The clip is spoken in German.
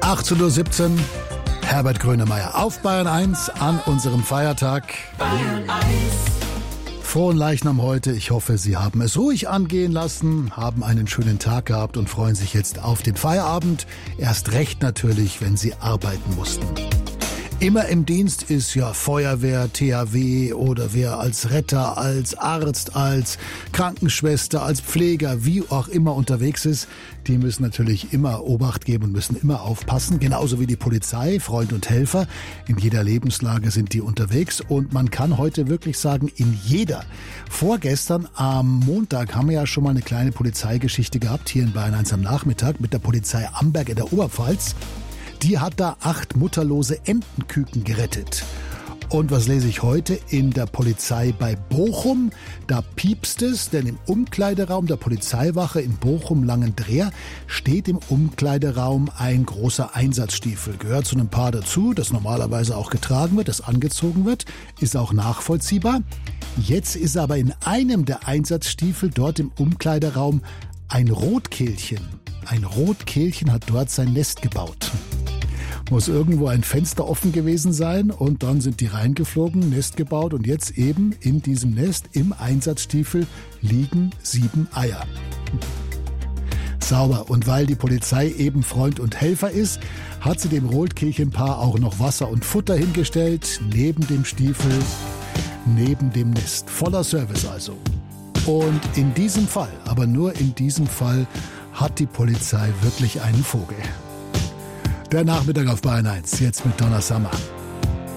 18:17 Uhr, Herbert Grönemeyer auf Bayern 1 an unserem Feiertag. Bayern 1. Frohen Leichnam heute. Ich hoffe, Sie haben es ruhig angehen lassen, haben einen schönen Tag gehabt und freuen sich jetzt auf den Feierabend. Erst recht natürlich, wenn Sie arbeiten mussten. Immer im Dienst ist ja Feuerwehr, THW oder wer als Retter, als Arzt, als Krankenschwester, als Pfleger, wie auch immer unterwegs ist. Die müssen natürlich immer Obacht geben und müssen immer aufpassen. Genauso wie die Polizei, Freund und Helfer. In jeder Lebenslage sind die unterwegs. Und man kann heute wirklich sagen, in jeder. Vorgestern am Montag haben wir ja schon mal eine kleine Polizeigeschichte gehabt, hier in Bayern 1 am Nachmittag mit der Polizei Amberg in der Oberpfalz. Die hat da 8 mutterlose Entenküken gerettet. Und was lese ich heute in der Polizei bei Bochum? Da piepst es, denn im Umkleideraum der Polizeiwache in Bochum-Langendreer steht im Umkleideraum ein großer Einsatzstiefel. Gehört zu einem Paar dazu, das normalerweise auch getragen wird, das angezogen wird, ist auch nachvollziehbar. Jetzt ist aber in einem der Einsatzstiefel dort im Umkleideraum ein Rotkehlchen. Ein Rotkehlchen hat dort sein Nest gebaut. Muss irgendwo ein Fenster offen gewesen sein und dann sind die reingeflogen, Nest gebaut und jetzt eben in diesem Nest im Einsatzstiefel liegen 7 Eier. Sauber. Und weil die Polizei eben Freund und Helfer ist, hat sie dem Rotkehlchenpaar auch noch Wasser und Futter hingestellt, neben dem Stiefel, neben dem Nest. Voller Service also. Und in diesem Fall, aber nur in diesem Fall, hat die Polizei wirklich einen Vogel. Der Nachmittag auf Bayern 1, jetzt mit Donna Summer.